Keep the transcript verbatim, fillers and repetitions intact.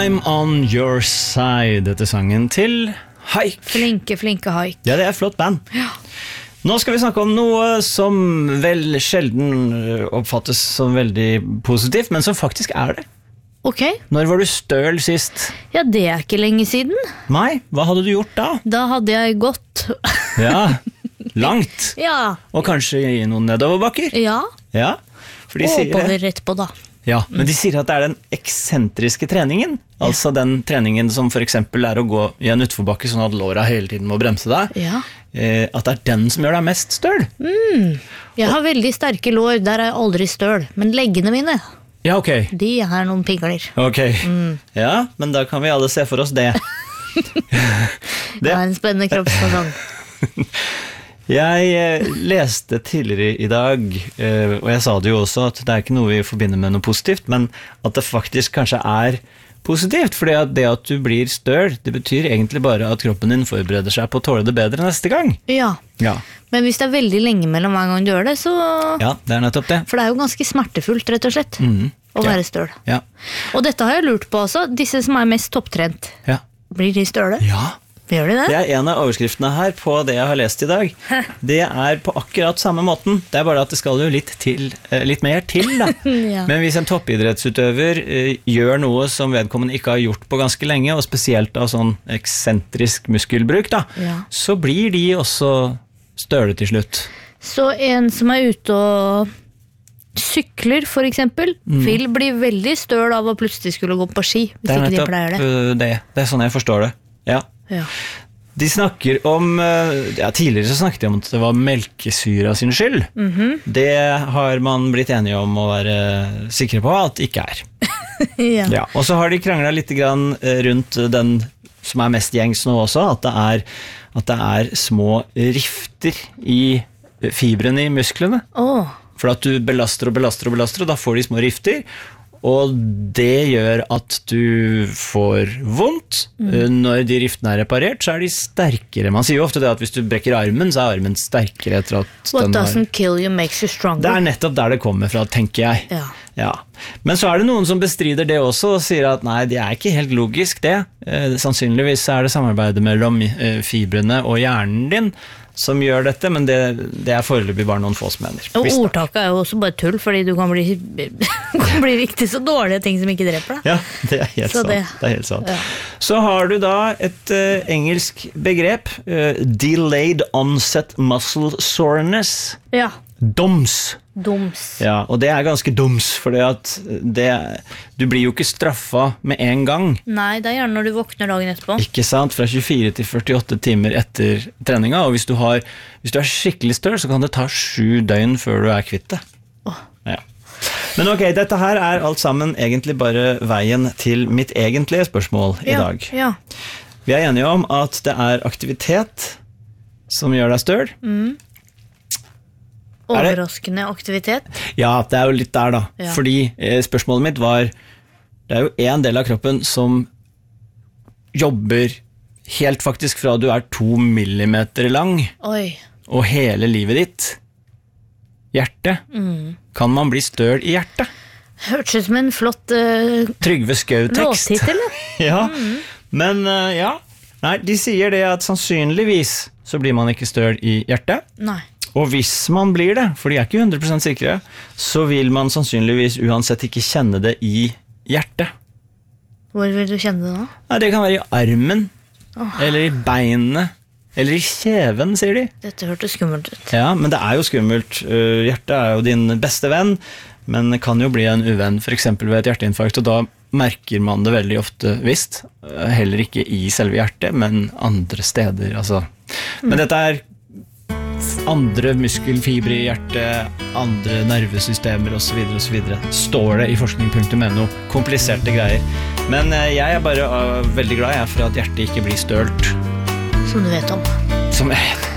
I'm on your side, dette sangen til Haik. Flinke, flinke Haik. Ja, det er et flott band. Ja. Nå skal vi snakke om noe som vel sjelden oppfattes som veldig positivt, men som faktisk er det. Ok. Når var du støl sist? Ja, det er ikke lenge siden. Nei, hva hadde du gjort da? Da hadde jeg gått. Ja, langt. Ja. Og kanskje i noen nedoverbakker? Ja. Ja, for de Og sier det. oppover rett på da. Ja, men de sier at det er den eksentriske treningen, altså den treningen som for eksempel er å gå i en utforbakke sånn at låra hele tiden må bremse deg, Ja. eh, at det er den som gjør deg mest støl. Mm. Jeg har veldig sterke lår, der er jeg aldri støl. Men leggene mine, Ja, ok. de er noen pingler. Ok, ja, men da kan vi alle se for oss det. Det er en spennende kroppsfasong. Jeg eh, leste tidligere i dag, eh, og jeg sa det jo også, at det er ikke noe vi forbinder med noe positivt, men at det faktisk kanskje er positivt, fordi at det at du blir støl, det betyr egentlig bare at kroppen din forbereder seg på å tåle det bedre neste gang. Ja, Ja, men hvis det er veldig lenge mellom hver gang du gjør det, så... ja det er nettopp det. For det er jo ganske smertefullt, rett og slett, Mhm. å Ja. være støl. Ja, Og dette har jeg lurt på også, disse som er mest topptrent, ja. blir de støle? Ja. Gjør de det? Det er en av overskriftene her på det jeg har lest i dag. Det er på akkurat samme måten. Det er bare at det skal jo litt, til, eh, litt mer til, da. Ja. Men hvis en toppidrettsutøver eh, gjør noe som vedkommende ikke har gjort på ganske lenge, og spesielt av sånn eksentrisk muskelbruk, da, Ja. så blir de også støle til slutt. Så en som er ute og sykler, for eksempel, vil bli veldig støl av å plutselig skulle gå på ski, hvis Det er ikke de nettopp pleier det. eh, det. Det er sånn jeg forstår det. Ja. Ja. De snakker om, eh, ja, tidligere så snakket de om at det var melkesyra sin skyld. Det har man blitt enige om å være sikre på at det ikke er. Ja. Ja. Og så har de kranglet litt grann eh, rundt den som er mest gjengs nå også, at det er, at det er små rifter i fibrene i musklene. Åh, For at du belaster og belaster og belaster, og da får de små rifter, og det gjør at du får vondt. Når de riftene er reparert, så er de sterkere. Man sier jo ofte det at hvis du brekker armen, så er armen sterkere etter at what den har... doesn't kill you makes you stronger. Det er nettopp der det kommer fra, tenker jeg. Ja. Ja. Men så er det noen som bestrider det også, og sier at nei, det er ikke helt logisk det. Eh, sannsynligvis er det samarbeidet mellom eh, fibrene og hjernen din som gjør dette, men det, det er foreløpig bare noen få som mener. Og Visst nok. ordtaket er jo også bare tull, fordi du kan bli, kan bli riktig så dårlige ting som ikke dreper deg. Ja, det er helt Så sant. det- Det, er helt sant. Ja. Så har du da et eh, engelsk begrep, eh, delayed onset muscle soreness, Ja, doms. doms. Ja, og det er ganske doms, for du blir jo ikke straffa med en gang. Nei, det er gjerne når du våkner dagen etterpå. Ikke sant? Fra tjuefire til førtiåtte timer etter treninga, og hvis du, har, hvis du er skikkelig støl, så kan det ta sju døgn før du er kvitt det. Åh. Ja. Men ok, dette her er alt sammen egentlig bare veien til mitt egentlige spørsmål i Ja, dag. ja. Vi er enige om at det er aktivitet som gjør deg støl. Er det- Overraskende aktivitet. Ja, det er jo litt der da. Ja. Fordi eh, spørsmålet mitt var, det er jo en del av kroppen som jobber helt faktisk fra du er to millimeter lang, Oi. og hele livet ditt. Hjertet. Kan man bli støl i hjertet? Hørtes ut som en flott uh, Trygve Skau-tekst. låttittel. Ja, men eh, ja. Nei, de sier det at sannsynligvis så blir man ikke støl i hjertet. Nei. Og hvis man blir det, for de er ikke hundre prosent sikre, så vil man sannsynligvis uansett ikke kjenne det i hjertet. Hvor vil du kjenne det da? Nei, det kan være i armen, eller i beinene, eller i kjeven, sier de. Dette hørtes skummelt ut. Ja, men det er jo skummelt. Uh, Hjertet er jo din beste venn, men det kan jo bli en uvenn, for eksempel ved et hjerteinfarkt, og da merker man det veldig ofte visst, uh, heller ikke i selve hjertet, men andre steder, altså. Men dette er andre muskelfibre i hjertet, andre nervesystemer og så videre og så videre. Står det i forskning punktum no. Kompliserte greier. Men eh, jeg er bare uh, veldig glad jeg for at hjertet ikke blir stølt. Som du vet om. Som jeg